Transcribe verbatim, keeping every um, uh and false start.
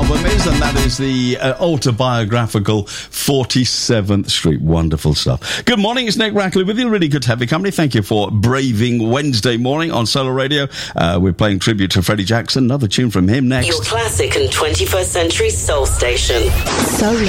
album is, and that is the uh, autobiographical forty-seventh Street. Wonderful stuff. Good morning, it's Nick Rackley with you. Really good to have your company. Thank you for braving Wednesday morning on Solar Radio. Uh, we're playing tribute to Freddie Jackson. Another tune from him next. Your classic and twenty-first century soul station. Solar.